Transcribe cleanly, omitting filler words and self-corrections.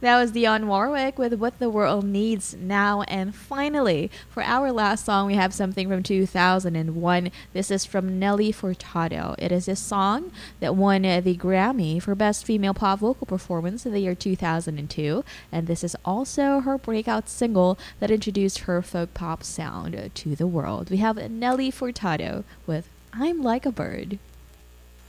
That was Dionne Warwick with What the World Needs Now. And finally, for our last song, we have something from 2001. This is from Nelly Furtado. It is a song that won the Grammy for Best Female Pop Vocal Performance in the year 2002. And this is also her breakout single that introduced her folk pop sound to the world. We have Nelly Furtado with I'm Like a Bird.